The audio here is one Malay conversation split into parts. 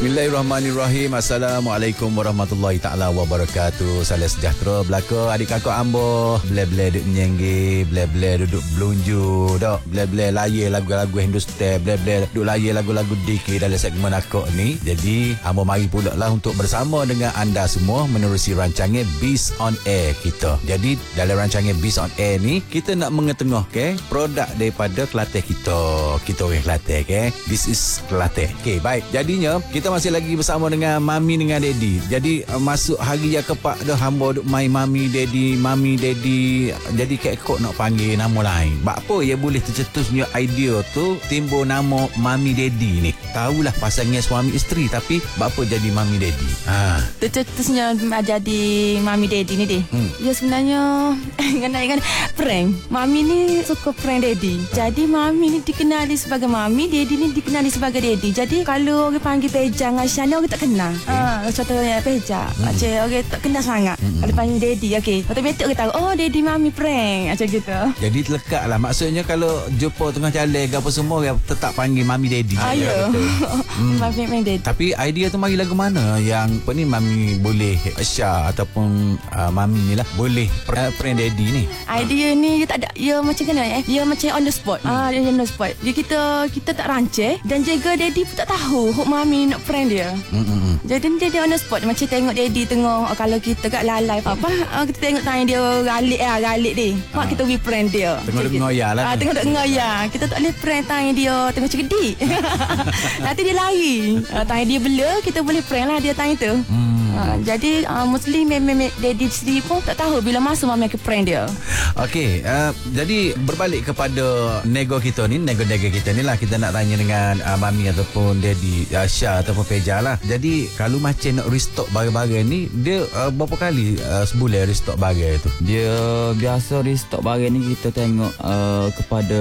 Bismillahirrahmanirrahim. Assalamualaikum warahmatullahi ta'ala wabarakatuh. Salam sejahtera belaka adik kakak ambo. Bleh-bleh duduk menyenggi, bleh-bleh duduk belunju, dok. Bleh-bleh layar lagu-lagu Hindustan, bleh-bleh duduk layar lagu-lagu DK dalam segmen akak ni. Jadi ambo mari pula lah untuk bersama dengan anda semua menerusi rancangan Biz on Air kita. Jadi dalam rancangan Biz on Air ni kita nak mengetengahkan produk daripada Kelantan kita. Kita orang Kelantan, okay? This is Kelantan. Okay, baik. Jadinya kita masih lagi bersama dengan Mami dengan Daddy. Jadi masuk hari yang kepak dah hamba duk main Mami Daddy. Jadi kek nak panggil nama lain. Bak apa ya boleh tercetusnya idea tu timbul nama Mami Daddy ni. Tahulah pasangan suami isteri tapi bak apa jadi Mami Daddy? Tercetusnya jadi Mami Daddy ni deh. Ya sebenarnya dengan prank. Mami ni suka prank Daddy. Jadi Mami ni dikenali sebagai Mami, Daddy ni dikenali sebagai Daddy. Jadi kalau orang panggil Peja dengan Syana orang tak kenal. Contohnya Peja. Macam orang tak kenal sangat. Kalau panggil Daddy, okey. Otomatik orang tahu, oh Daddy Mami prank. Macam gitu. Jadi terlekat lah. Maksudnya kalau jumpa tengah jalan ke apa semua, orang tetap panggil Mami Daddy. Ya, Mami Daddy. Tapi idea tu mari lagu mana yang apa ni Mami boleh share ataupun Mami ni lah boleh prank Daddy ni? Idea ni dia tak ada. Ya macam mana dia macam on the spot. Dia on the spot. Dia kita tak rancang dan jaga Daddy pun tak tahu hok Mami nak prank dia. Jadi dia on the spot. Macam tengok Daddy tengok kalau kita kat lalai kita tengok tanya dia galik dia. Mak kita pergi prank dia. Tengok dia ngoyak lah. Tengok dia ngoyak. Kita tak boleh prank tanya dia tengok cerdik. Nanti dia lari. Tanya dia bela, kita boleh prank lah dia tanya tu. Jadi Muslim Daddy sendiri pun tak tahu bila masa Mami akan prank dia. Okey, jadi berbalik kepada nego kita ni lah, kita nak tanya dengan Mami ataupun Daddy, Syah ataupun Peja lah. Jadi kalau macam nak restock barang-barang ni, dia berapa kali sebulan restock barang tu? Dia biasa restock barang ni kita tengok kepada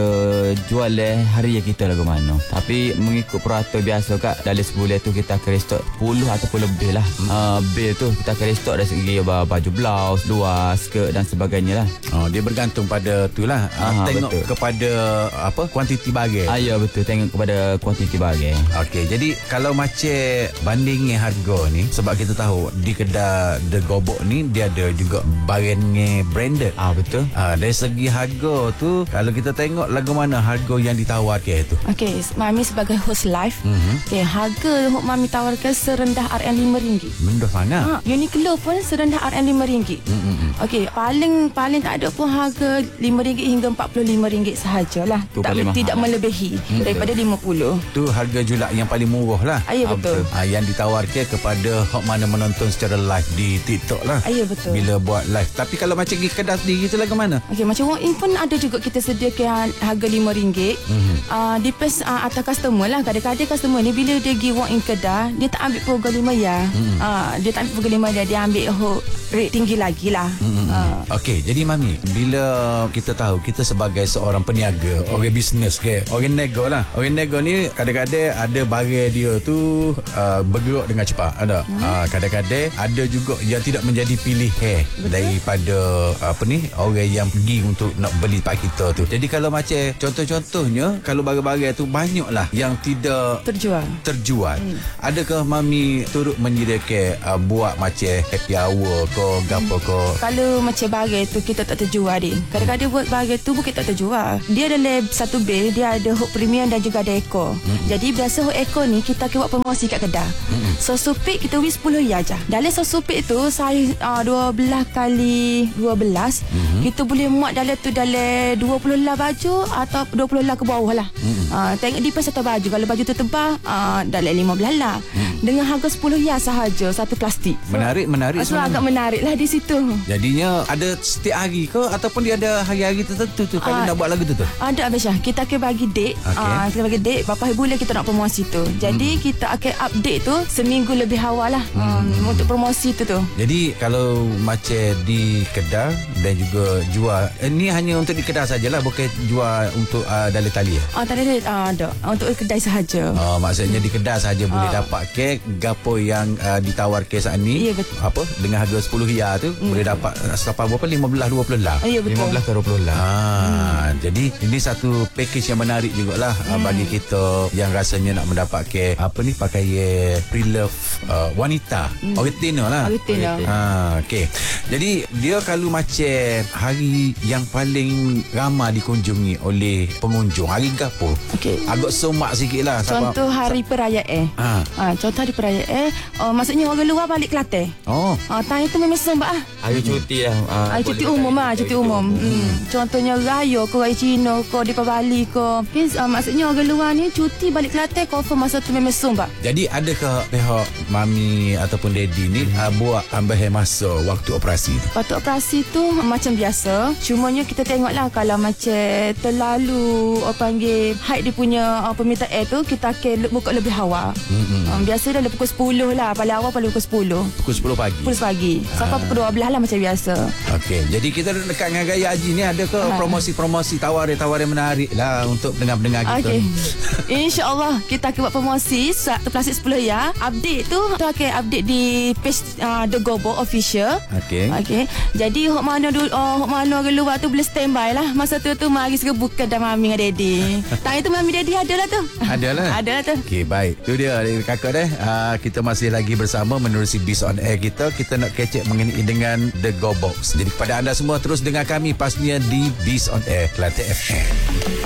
jualan harian kita lagu mana. Tapi mengikut perata biasa kat dalam sebulan tu kita akan restock 10 ataupun lebih lah. Bil tu kita akan restock dari segi baju blouse, luar, skirt dan sebagainya lah. Dia bergantung pada tu lah. Tengok betul. Kepada apa kuantiti barang. Ya betul, tengok kepada kuantiti barang. Okey, jadi kalau macam bandingnya harga ni, sebab kita tahu di kedai The Gobok ni dia ada juga barangnya branded. Betul. Dari segi harga tu kalau kita tengok lagu mana harga yang ditawarkan tu. Okey, Mami sebagai host live, okey, harga yang Mami tawarkan serendah RM5. Rendah sangat. Uniqlo pun serendah RM5. Okey, paling tak ada pun harga RM5 hingga RM45 sahajalah. Tidak melebihi daripada RM50. Tu harga julak yang paling murah lah. Ya betul. Yang ditawarkan kepada hok mana menonton secara live di TikTok lah. Ya betul. Bila buat live. Tapi kalau macam pergi kedai sendiri tu lagu mana? Okey, macam walk-in pun ada juga kita sediakan harga RM5. Depends atas customer lah. Kadang-kadang customer ni bila dia pergi walk-in kedai, dia tak ambil program RM5 ya. Dia tak ambil program RM5 dia ambil rate tinggi lagi lah. Okey, jadi Mami, bila kita tahu kita sebagai seorang peniaga, orang bisnes ke, orang nego lah. Orang nego ni kadang-kadang ada barang dia tu bergerak dengan cepat. Ada. Kadang-kadang ada juga yang tidak menjadi pilihan daripada orang yang pergi untuk nak beli pak kita tu. Jadi kalau macam contohnya kalau barang-barang tu banyaklah yang tidak terjual. Adakah Mami turut menyediakan buat macam happy hour ke gapo ke? Kalau macam barang tu kita tak terjual dia. Kadang-kadang buat barang tu bukan tak terjual. Dia dalam satu bil dia ada hook premium dan juga ada ekor. Jadi biasa hook ekor ni kita akan buat promosi kat kedai. So supik kita beli RM10 aja. Dalam so supik tu saiz 12x12 kita boleh muat dalam tu dalam 20 lah baju atau 20 lah ke bawah lah. Tengok depends satu baju. Kalau baju tu tebal dalam 15 lah. Dengan harga RM10 sahaja satu plastik. Menarik So agak menarik lah di situ. Jadinya ada setiap hari ke ataupun dia ada hari-hari tertentu tu kalau nak buat lagu tu? Ada Abisha. Kita akan bagi date. Kita bagi date berapa hari bulan kita nak promosi tu. Jadi kita akan update tu seminggu lebih awal lah untuk promosi tu. Jadi kalau macam di kedai dan juga jual, ni hanya untuk di kedai sajalah, bukan jual untuk dalam tali ya? Tali ada. Untuk kedai sahaja. Maksudnya di kedai sahaja boleh dapat kek gapo yang ditawar pakai saat ni, Ya, betul. apa dengan harga 10 riyal tu boleh dapat sampai berapa 15-20 lah. Ya, betul. 15 ke 20 lah. Jadi ini satu package yang menarik jugalah bagi kita yang rasanya nak mendapatkan apa ni pakaian pre-love wanita. Original lah. Original. Okey. Jadi dia kalau macam hari yang paling ramai dikunjungi oleh pengunjung, hari gapo? Okey. Agak somak sikit lah. Contoh hari perayaan. Contoh hari perayaan, maksudnya orang luar balik Kelantan. Oh. Tahun itu memang sembah ah. Hari cuti lah. Cuti umum lah, cuti umum. Contohnya raya ke raya Cina ke di Bali ke. Maksudnya orang luar ni cuti balik Kelantan confirm masa tu memang sembah. Jadi adakah pihak mami ataupun daddy ni buat ambil masa waktu operasi tu? Waktu operasi tu macam biasa. Cumanya kita tengoklah kalau macam terlalu panggil height dia punya permintaan tu, kita akan buka lebih awal. Biasa dah pukul 10 lah. Paling awal paling pukul 10. Pukul 10 pagi. Pukul pagi. Sampai pukul 12 lah macam biasa. Okey. Jadi kita dekat dengan Raya Haji ni ada ke promosi-promosi tawaran-tawaran menarik lah untuk pendengar-pendengar kita? Okey. InsyaAllah kita akan buat promosi satu plastik 10 ya. Update tu kita akan update di page The Gobo Official. Okey. Jadi hok mana orang luar tu boleh standby lah. Masa tu mari serbu kedai mami dengan daddy. Tang itu mami daddy ada lah tu. Ada lah tu. Okey, baik. Tu dia kakak deh. Kita masih lagi bersama menerusi Biz on Air kita. Kita nak kecek mengenai dengan The Go Box. Jadi kepada anda semua terus dengar kami pastinya di Biz on Air Kelantan FM.